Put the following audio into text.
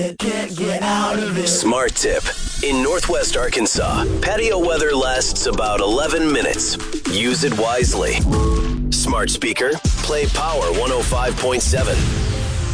Can't get out of it. Smart tip. In Northwest Arkansas, patio weather lasts about 11 minutes. Use it wisely. Smart speaker, play Power 105.7.